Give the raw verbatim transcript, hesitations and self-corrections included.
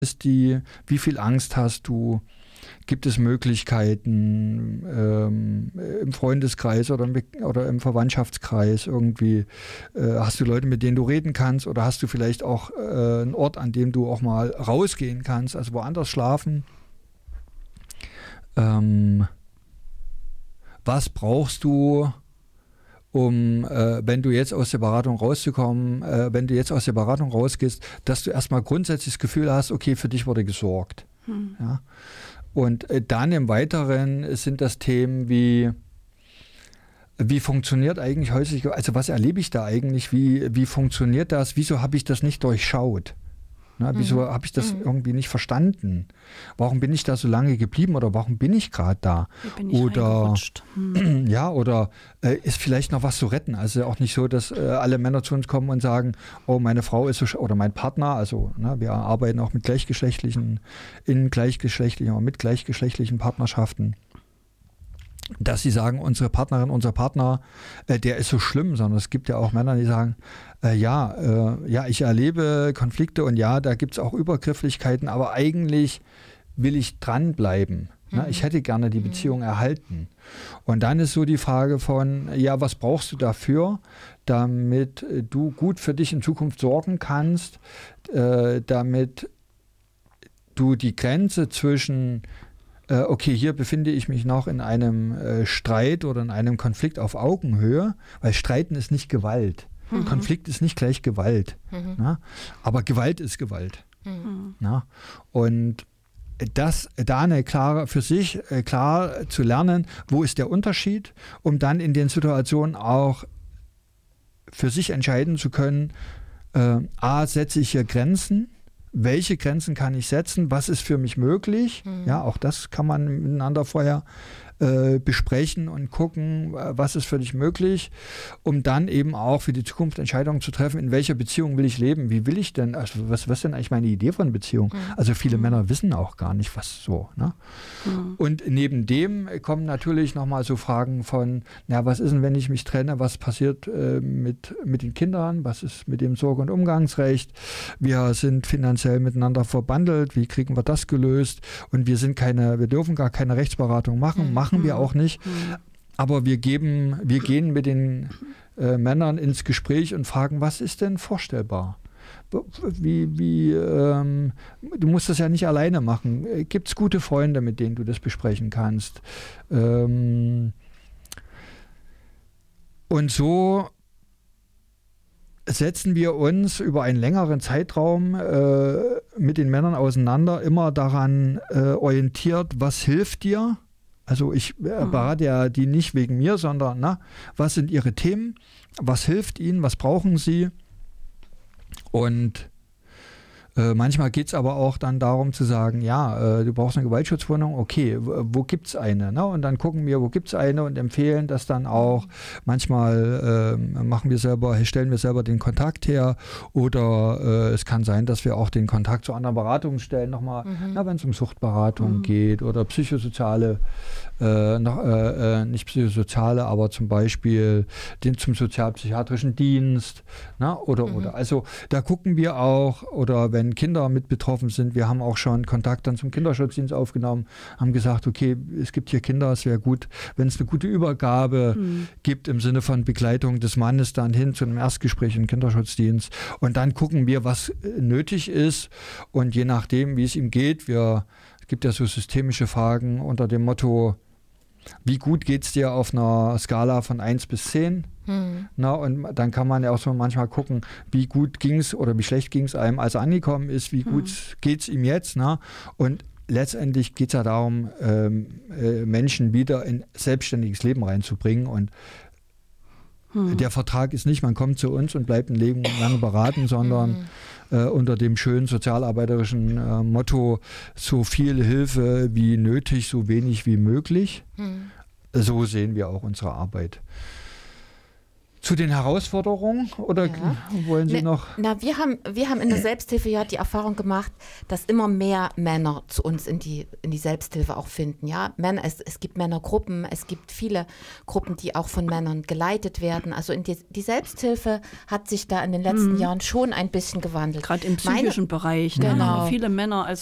ist die, wie viel Angst hast du? Gibt es Möglichkeiten ähm, im Freundeskreis oder im, oder im Verwandtschaftskreis irgendwie? Äh, hast du Leute, mit denen du reden kannst oder hast du vielleicht auch äh, einen Ort, an dem du auch mal rausgehen kannst, also woanders schlafen? Ähm, was brauchst du, um, äh, wenn du jetzt aus der Beratung rauszukommen, äh, wenn du jetzt aus der Beratung rausgehst, dass du erstmal grundsätzlich das Gefühl hast, okay, für dich wurde gesorgt. Hm. Ja? Und äh, dann im Weiteren sind das Themen wie, wie funktioniert eigentlich häuslich, also was erlebe ich da eigentlich, wie, wie funktioniert das, wieso habe ich das nicht durchschaut? Na, wieso mhm. habe ich das mhm. irgendwie nicht verstanden? Warum bin ich da so lange geblieben oder warum bin ich gerade da? Wie bin ich oder hm. ja, oder äh, ist vielleicht noch was zu retten? Also auch nicht so, dass äh, alle Männer zu uns kommen und sagen, oh, meine Frau ist so sch- oder mein Partner, also ne, wir arbeiten auch mit gleichgeschlechtlichen, in gleichgeschlechtlichen oder mit gleichgeschlechtlichen Partnerschaften, dass sie sagen, unsere Partnerin, unser Partner, äh, der ist so schlimm, sondern es gibt ja auch Männer, die sagen, äh, ja, äh, ja, ich erlebe Konflikte und ja, da gibt es auch Übergrifflichkeiten, aber eigentlich will ich dranbleiben. Mhm. Ne? Ich hätte gerne die Beziehung mhm. erhalten. Und dann ist so die Frage von, ja, was brauchst du dafür, damit du gut für dich in Zukunft sorgen kannst, äh, damit du die Grenze zwischen okay, hier befinde ich mich noch in einem äh, Streit oder in einem Konflikt auf Augenhöhe, weil Streiten ist nicht Gewalt. Mhm. Konflikt ist nicht gleich Gewalt. Mhm. Na? Aber Gewalt ist Gewalt. Mhm. Na? Und das da eine klare, für sich äh, klar zu lernen, wo ist der Unterschied, um dann in den Situationen auch für sich entscheiden zu können, äh, a, setze ich hier Grenzen, welche Grenzen kann ich setzen, was ist für mich möglich, mhm. ja, auch das kann man miteinander vorher äh, besprechen und gucken, was ist für dich möglich, um dann eben auch für die Zukunft Entscheidungen zu treffen, in welcher Beziehung will ich leben, wie will ich denn, also was, was ist denn eigentlich meine Idee von Beziehung? Mhm. Also viele mhm. Männer wissen auch gar nicht, was so, ne? Mhm. Und neben dem kommen natürlich nochmal so Fragen von, na, was ist denn, wenn ich mich trenne, was passiert äh, mit, mit den Kindern, was ist mit dem Sorge- und Umgangsrecht, wir sind finanziell miteinander verbandelt, wie kriegen wir das gelöst und wir sind keine, wir dürfen gar keine Rechtsberatung machen, mhm. machen wir auch nicht, mhm. aber wir geben, wir gehen mit den äh, Männern ins Gespräch und fragen, was ist denn vorstellbar? Wie, wie, ähm, du musst das ja nicht alleine machen. Gibt es gute Freunde, mit denen du das besprechen kannst? Ähm, und so setzen wir uns über einen längeren Zeitraum äh, mit den Männern auseinander, immer daran äh, orientiert, was hilft dir? Also ich äh, berate ja die nicht wegen mir, sondern na, was sind ihre Themen? Was hilft ihnen? Was brauchen sie? Und äh, manchmal geht es aber auch dann darum zu sagen, ja, äh, du brauchst eine Gewaltschutzwohnung, okay, wo, wo gibt es eine? Ne? Und dann gucken wir, wo gibt es eine und empfehlen das dann auch. Manchmal äh, machen wir selber, stellen wir selber den Kontakt her oder äh, es kann sein, dass wir auch den Kontakt zu anderen Beratungsstellen nochmal, mhm. wenn es um Suchtberatung mhm. geht oder psychosoziale, äh, noch, äh, nicht psychosoziale, aber zum Beispiel den, zum sozialpsychiatrischen Dienst, na? oder, mhm. oder. Also da gucken wir auch, oder wenn Wenn Kinder mit betroffen sind. Wir haben auch schon Kontakt dann zum Kinderschutzdienst aufgenommen, haben gesagt, okay, es gibt hier Kinder, es wäre gut, wenn es eine gute Übergabe mhm. gibt im Sinne von Begleitung des Mannes dann hin zu einem Erstgespräch im Kinderschutzdienst. Und dann gucken wir, was nötig ist und je nachdem, wie es ihm geht, wir, es gibt ja so systemische Fragen unter dem Motto, wie gut geht es dir auf einer Skala von eins bis zehn? Hm. Na, und dann kann man ja auch so manchmal gucken, wie gut ging es oder wie schlecht ging es einem, als er angekommen ist, wie hm. gut geht es ihm jetzt. Na? Und letztendlich geht es ja darum, ähm, äh, Menschen wieder in selbstständiges Leben reinzubringen. Und hm. der Vertrag ist nicht, man kommt zu uns und bleibt ein Leben lang beraten, sondern hm. äh, unter dem schönen sozialarbeiterischen äh, Motto, so viel Hilfe wie nötig, so wenig wie möglich. Hm. So sehen wir auch unsere Arbeit. Zu den Herausforderungen oder Ja. wollen Sie Ne, noch? Na, wir haben, wir haben in der Selbsthilfe ja die Erfahrung gemacht, dass immer mehr Männer zu uns in die, in die Selbsthilfe auch finden. Ja? Männer, es, es gibt Männergruppen, es gibt viele Gruppen, die auch von Männern geleitet werden. Also in die, die Selbsthilfe hat sich da in den letzten Mhm. Jahren schon ein bisschen gewandelt. Gerade im psychischen Meine, Bereich. Da Genau. haben wir viele Männer als